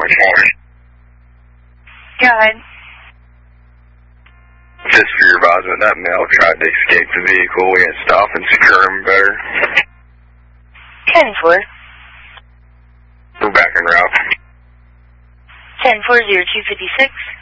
Go ahead. Just for your advisement, that male tried to escape the vehicle. We had to stop and secure him better. 10-4. We're back en route. 10-4-0256.